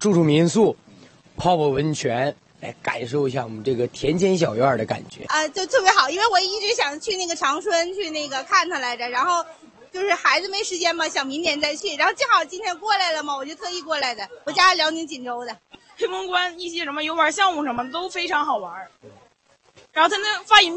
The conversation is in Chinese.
住民宿，泡泡温泉，来感受一下我们这个田间小院的感觉啊，就特别好，因为我一直想去那个长春去那个看它来着，然后就是孩子没时间嘛，想明年再去，然后正好今天过来了嘛，我就特意过来的。我家辽宁锦州的， 黑龙关一些什么游玩项目什么都非常好玩，然后他那发影